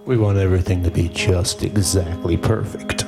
We want everything to be just exactly perfect.